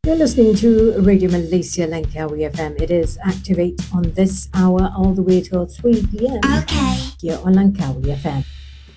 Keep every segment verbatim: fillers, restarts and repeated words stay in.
You're listening to Radio Malaysia Langkawi F M. It is Activate on this hour all the way till three p.m. Okay. Here on Langkawi F M.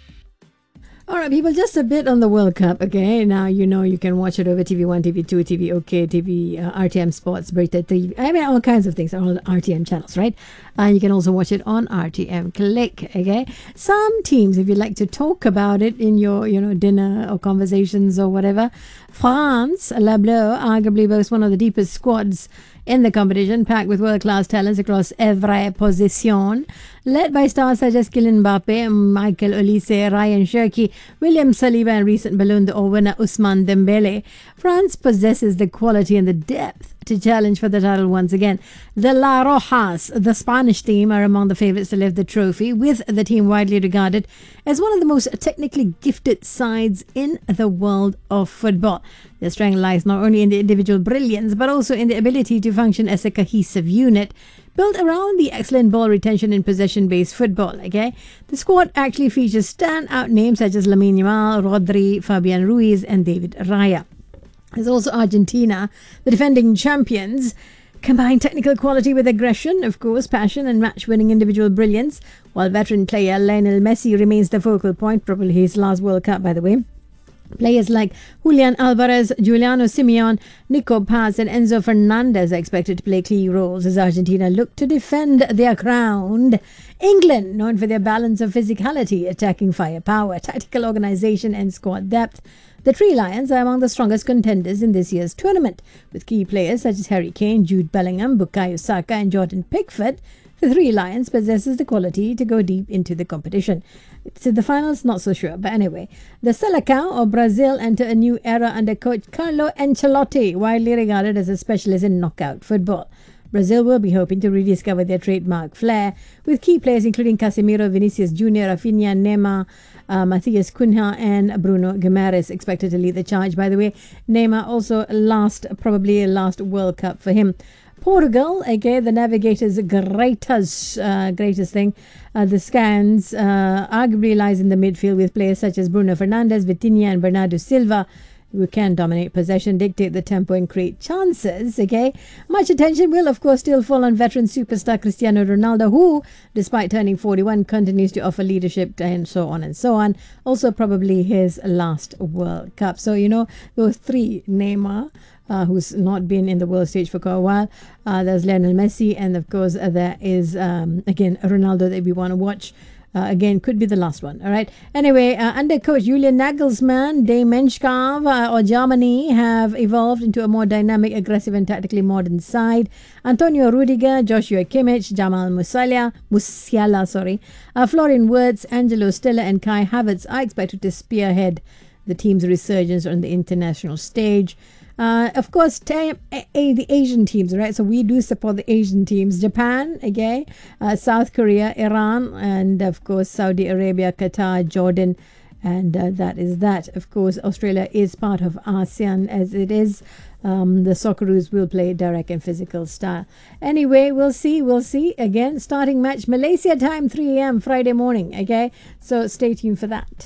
All right, people, just a bit on the World Cup, okay? Now, you know, you can watch it over T V one, T V two, T V OK, T V, uh, R T M Sports, Berita T V. I mean, all kinds of things, all R T M channels, right? And uh, you can also watch it on R T M Click, okay? Some teams, if you'd like to talk about it in your, you know, dinner or conversations or whatever, France, La Bleu, arguably boasts one of the deepest squads in the competition, packed with world-class talents across every position. Led by stars such as Kylian Mbappe, Michael Olise, Ryan Cherki, William Saliba, and recent Ballon d'Or winner Ousmane Dembele, France possesses the quality and the depth to challenge for the title once again. The La Rojas, the Spanish team, are among the favourites to lift the trophy, with the team widely regarded as one of the most technically gifted sides in the world of football. Their strength lies not only in the individual brilliance, but also in the ability to function as a cohesive unit built around the excellent ball retention and possession-based football, okay? The squad actually features standout names such as Lamine Yamal, Rodri, Fabian Ruiz, and David Raya. There's also Argentina, the defending champions, combine technical quality with aggression, of course, passion and match-winning individual brilliance, while veteran player Lionel Messi remains the focal point, probably his last World Cup, by the way. Players like Julian Alvarez, Giuliano Simeone, Nico Paz and Enzo Fernandez are expected to play key roles as Argentina look to defend their crown. England, known for their balance of physicality, attacking firepower, tactical organisation and squad depth. The Three Lions are among the strongest contenders in this year's tournament, with key players such as Harry Kane, Jude Bellingham, Bukayo Saka and Jordan Pickford. The Three Lions possesses the quality to go deep into the competition. To the finals, not so sure. But anyway, the Selecao of Brazil enter a new era under coach Carlo Ancelotti, widely regarded as a specialist in knockout football. Brazil will be hoping to rediscover their trademark flair, with key players including Casemiro, Vinicius Junior, Rafinha, Neymar, uh, Matthias Cunha and Bruno Guimaraes expected to lead the charge. By the way, Neymar also last, probably last World Cup for him. Portugal, again, the navigators' greatest, uh, greatest thing, uh, the scans, uh, arguably lies in the midfield with players such as Bruno Fernandes, Vitinha and Bernardo Silva, who can dominate possession, dictate the tempo and create chances, okay? Much attention will, of course, still fall on veteran superstar Cristiano Ronaldo, who, despite turning forty-one, continues to offer leadership and so on and so on. Also, probably his last World Cup. So, you know, those three, Neymar, Uh, who's not been in the world stage for quite a while. Uh, there's Lionel Messi, and of course uh, there is um, again Ronaldo that we want to watch. Uh, again, could be the last one. All right. Anyway, uh, under coach Julian Nagelsmann, De Menschkav uh, or Germany have evolved into a more dynamic, aggressive, and tactically modern side. Antonio Rudiger, Joshua Kimmich, Jamal Musiala, Musiala, sorry, uh, Florian Wirtz, Angelo Stella, and Kai Havertz are expected to spearhead the team's resurgence on the international stage. Uh, of course, t- a- a- the Asian teams, right? So we do support the Asian teams. Japan, again, uh, South Korea, Iran, and of course, Saudi Arabia, Qatar, Jordan, and uh, that is that. Of course, Australia is part of ASEAN as it is. Um, the Socceroos will play direct and physical style. Anyway, we'll see, we'll see. Again, starting match, Malaysia time, three a.m. Friday morning, okay? So stay tuned for that.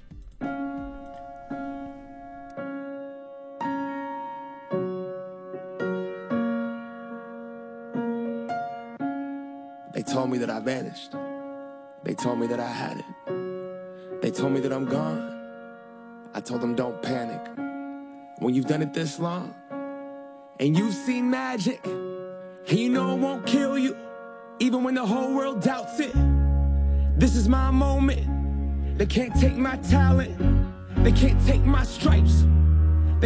They told me that I vanished. They told me that I had it. They told me that I'm gone. I told them don't panic. When you've done it this long, and you've seen magic, and you know it won't kill you, even when the whole world doubts it. This is my moment. They can't take my talent. They can't take my stripes.